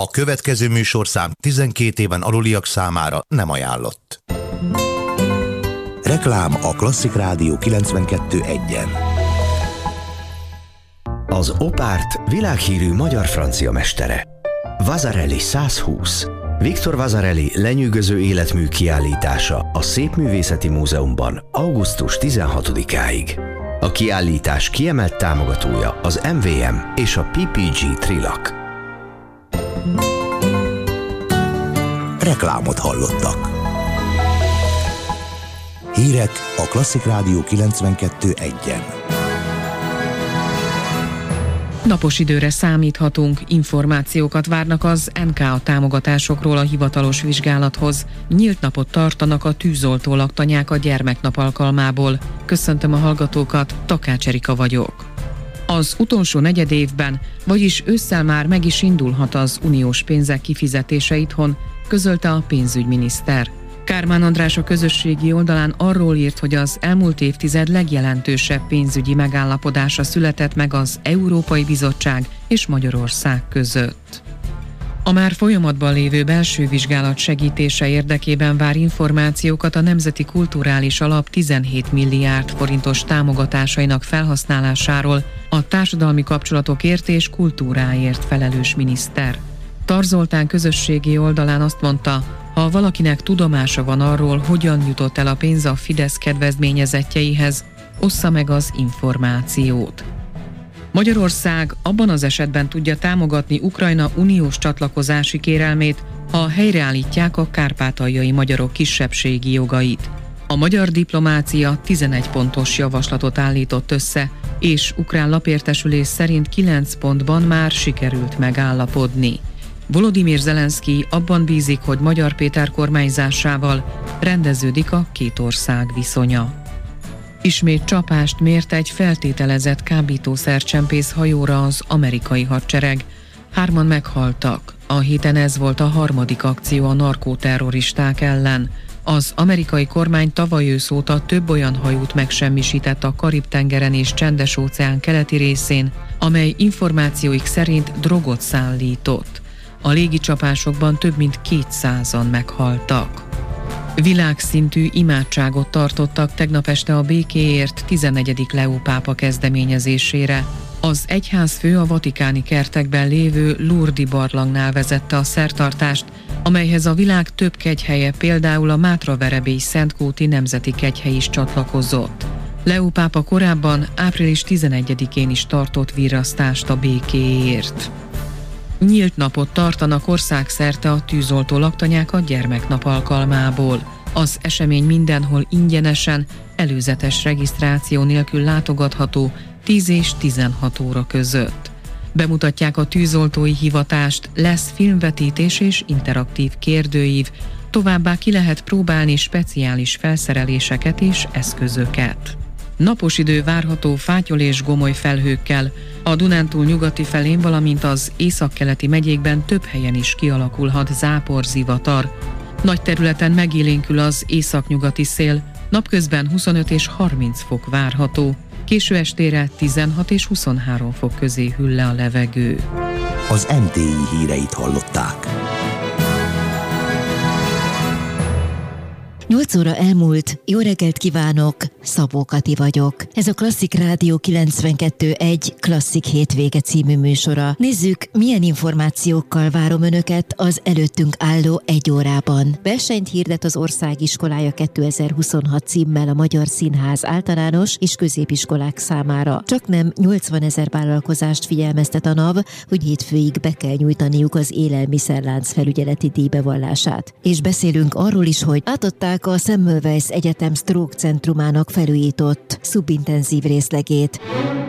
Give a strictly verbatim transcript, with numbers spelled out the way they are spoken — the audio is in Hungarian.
A következő műsorszám tizenkét éven aluliak számára nem ajánlott. Reklám a Klasszik Rádió kilencvenkettő egyen. Az Opárt világhírű magyar-francia mestere. Vasarely százhúsz. Viktor Vasarely lenyűgöző életmű kiállítása a Szépművészeti Múzeumban augusztus tizenhatodikáig. A kiállítás kiemelt támogatója az em vé em és a pé pé gé Trilak. Reklámot hallottak. Hírek a Klasszik Rádió kilencvenkettő egyen. Napos időre számíthatunk, információkat várnak az en ká á támogatásokról a hivatalos vizsgálathoz. Nyílt napot tartanak a tűzoltó laktanyák a gyermeknap alkalmából. Köszöntöm a hallgatókat, Takács Erika vagyok. Az utolsó negyedévben, vagyis ősszel már meg is indulhat az uniós pénzek kifizetése itthon, közölte a pénzügyminiszter. Kármán András a közösségi oldalán arról írt, hogy az elmúlt évtized legjelentősebb pénzügyi megállapodása született meg az Európai Bizottság és Magyarország között. A már folyamatban lévő belső vizsgálat segítése érdekében vár információkat a Nemzeti Kulturális Alap tizenhét milliárd forintos támogatásainak felhasználásáról a társadalmi kapcsolatokért és kultúráért felelős miniszter. Tar Zoltán közösségi oldalán azt mondta, ha valakinek tudomása van arról, hogyan jutott el a pénz a Fidesz kedvezményezettjeihez, ossza meg az információt. Magyarország abban az esetben tudja támogatni Ukrajna uniós csatlakozási kérelmét, ha helyreállítják a kárpátaljai magyarok kisebbségi jogait. A magyar diplomácia tizenegy pontos javaslatot állított össze, és ukrán lapértesülés szerint kilenc pontban már sikerült megállapodni. Volodymyr Zelenszky abban bízik, hogy Magyar Péter kormányzásával rendeződik a két ország viszonya. Ismét csapást mért egy feltételezett kábítószercsempész hajóra az amerikai hadsereg. Hárman meghaltak. A héten ez volt a harmadik akció a narkóterroristák ellen. Az amerikai kormány tavaly ősz óta több olyan hajót megsemmisített a Karib-tengeren és Csendes-óceán keleti részén, amely információik szerint drogot szállított. A légicsapásokban több mint kétszázan meghaltak. Világszintű imádságot tartottak tegnap este a békéért tizennegyedik Leó pápa kezdeményezésére. Az egyházfő a vatikáni kertekben lévő Lourdes barlangnál vezette a szertartást, amelyhez a világ több kegyhelye, például a Mátraverebély Szentkúti Nemzeti Kegyhely is csatlakozott. Leó pápa korábban április tizenegyedikén is tartott virrasztást a békéért. Nyílt napot tartanak országszerte a tűzoltó laktanyák a gyermeknap alkalmából. Az esemény mindenhol ingyenesen, előzetes regisztráció nélkül látogatható tíz és tizenhat óra között. Bemutatják a tűzoltói hivatást, lesz filmvetítés és interaktív kérdőív, továbbá ki lehet próbálni speciális felszereléseket és eszközöket. Napos idő várható fátyol és gomoly felhőkkel, a Dunántúl nyugati felén, valamint az északkeleti megyékben több helyen is kialakulhat záporzivatar. Nagy területen megélénkül az északnyugati szél, napközben huszonöt és harminc fok várható, késő estére tizenhat és huszonhárom fok közé hűl le a levegő. Az em té i híreit hallották. nyolc óra elmúlt, jó reggelt kívánok, Szabó Kati vagyok. Ez a Klasszik Rádió kilencvenkettő egy Klasszik hétvége című műsora. Nézzük, milyen információkkal várom önöket az előttünk álló egy órában. Versenyt hirdet az Országiskolája kétezer-huszonhat címmel a Magyar Színház általános és középiskolák számára. Csaknem nyolcvanezer vállalkozást figyelmeztet a NAV, hogy hétfőig be kell nyújtaniuk az élelmiszerlánc felügyeleti díjbevallását. És beszélünk arról is, hogy átadták a Semmelweis Egyetem Stroke Centrumának felújított szubintenzív részlegét.